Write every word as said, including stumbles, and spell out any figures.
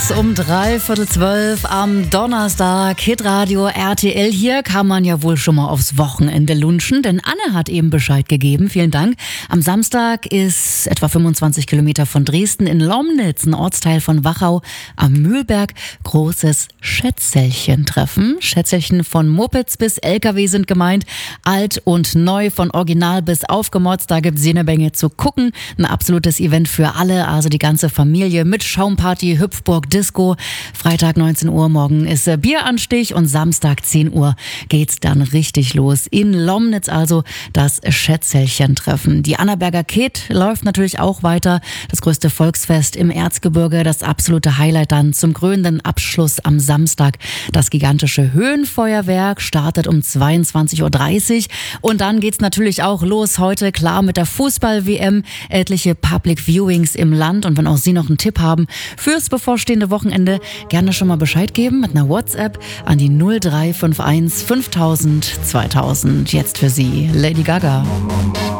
los um drei Viertel zwölf am Donnerstag. Hitradio R T L. Hier kann man ja wohl schon mal aufs Wochenende lunchen, denn Anne hat eben Bescheid gegeben. Vielen Dank. Am Samstag ist etwa fünfundzwanzig Kilometer von Dresden in Lomnitz, ein Ortsteil von Wachau am Mühlberg, großes Schätzelchen-Treffen. Schätzelchen von Mopeds bis L K W sind gemeint. Alt und neu, von Original bis aufgemotzt. Da gibt's jede Menge zu gucken. Ein absolutes Event für alle, also die ganze Familie mit Schaumparty, Hüpfburg, Disco. Freitag neunzehn Uhr, morgen ist Bieranstich und Samstag zehn Uhr geht's dann richtig los. In Lomnitz also das Schätzelchen-Treffen. Die Annaberger Ket läuft natürlich auch weiter. Das größte Volksfest im Erzgebirge, das absolute Highlight dann zum krönenden Abschluss am Samstag. Das gigantische Höhenfeuerwerk startet um zweiundzwanzig Uhr dreißig und dann geht's natürlich auch los heute, klar, mit der Fußball-W M. Etliche Public Viewings im Land, und wenn auch Sie noch einen Tipp haben fürs bevorstehende Wochenende, gerne schon mal Bescheid geben mit einer WhatsApp an die null drei fünf eins fünftausend zweitausend. Jetzt für Sie Lady Gaga.